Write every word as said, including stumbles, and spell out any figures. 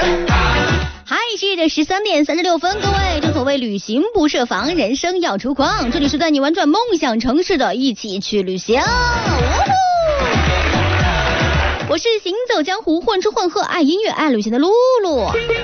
嗨，是夜的十三点三十六分，各位，正所谓旅行不设防，人生要出狂，这里是带你玩转梦想城市的一起去旅行。我是行走江湖、混吃混喝、爱音乐、爱旅行的露露。